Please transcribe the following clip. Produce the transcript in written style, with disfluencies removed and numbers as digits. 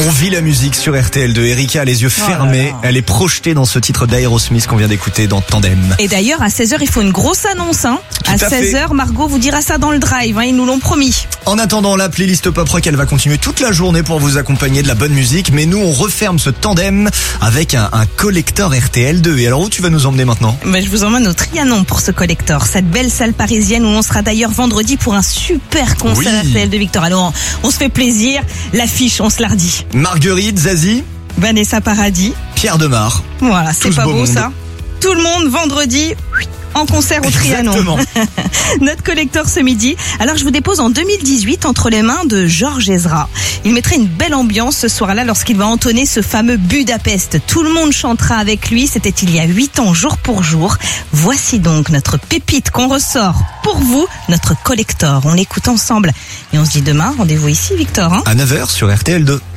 On vit la musique sur RTL2. Erika a les yeux fermés. Elle est projetée dans ce titre d'Aerosmith qu'on vient d'écouter dans Tandem. Et d'ailleurs, à 16h, il faut une grosse annonce. À 16h, Margot vous dira ça dans le drive. Ils nous l'ont promis. En attendant, la playlist Pop Rock, elle va continuer toute la journée pour vous accompagner de la bonne musique. Mais nous, on referme ce Tandem avec un collector RTL2. Et alors, où tu vas nous emmener maintenant ? Je vous emmène au Trianon pour ce collector. Cette belle salle parisienne où on sera d'ailleurs vendredi pour un super concert RTL2, Victor. Alors, on se fait plaisir. L'affiche, on se la redit. Marguerite, Zazie, Vanessa Paradis, Pierre Demar. Voilà, c'est pas beau ça. Tout le monde vendredi en concert au Trianon. Exactement. Notre collector ce midi. Alors je vous dépose en 2018 entre les mains de Georges Ezra. Il mettrait une belle ambiance ce soir-là lorsqu'il va entonner ce fameux Budapest. Tout le monde chantera avec lui. C'était il y a 8 ans, jour pour jour. Voici donc notre pépite qu'on ressort pour vous, notre collector. On l'écoute ensemble et on se dit demain, rendez-vous ici, Victor. À 9h sur RTL2.